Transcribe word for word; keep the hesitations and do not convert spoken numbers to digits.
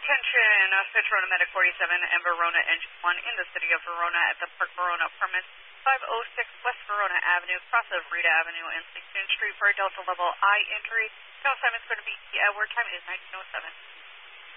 Attention, uh, Fitch Verona Medic forty-seven and Verona Engine one in the city of Verona at the Park Verona Apartments, five oh six West Verona Avenue, cross of Rita Avenue and sixteenth Street for a Delta Level I injury. No assignment's going to be Edward. Time is nineteen oh seven.